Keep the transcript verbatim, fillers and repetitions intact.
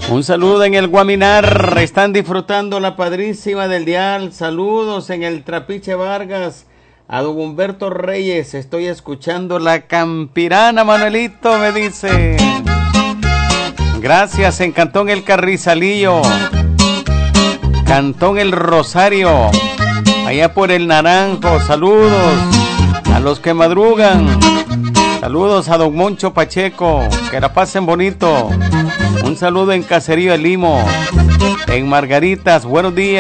Un saludo en el Guaminar, están disfrutando la padrísima del dial. Saludos en el Trapiche Vargas, a don Humberto Reyes, estoy escuchando la Campirana, Manuelito, me dice. Gracias en Cantón El Carrizalillo, Cantón El Rosario, allá por el Naranjo. Saludos a los que madrugan. Saludos a don Moncho Pacheco, que la pasen bonito. Un saludo en Caserío El Limo, en Margaritas, buenos días.